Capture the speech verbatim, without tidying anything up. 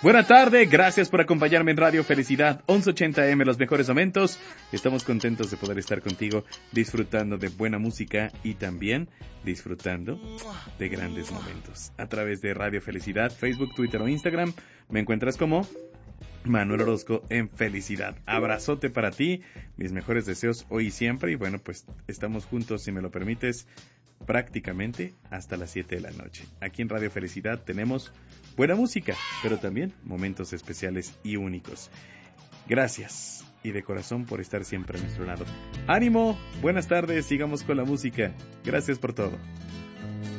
Buena tarde, gracias por acompañarme en Radio Felicidad once ochenta A M, los mejores momentos. Estamos contentos de poder estar contigo disfrutando de buena música y también disfrutando de grandes momentos. A través de Radio Felicidad, Facebook, Twitter o Instagram, me encuentras como Manuel Orozco en Felicidad. Abrazote para ti, mis mejores deseos hoy y siempre. Y bueno, pues estamos juntos, si me lo permites, prácticamente hasta las siete de la noche. Aquí en Radio Felicidad tenemos buena música, pero también momentos especiales y únicos. Gracias y de corazón por estar siempre a nuestro lado. ¡Ánimo! Buenas tardes, sigamos con la música. Gracias por todo.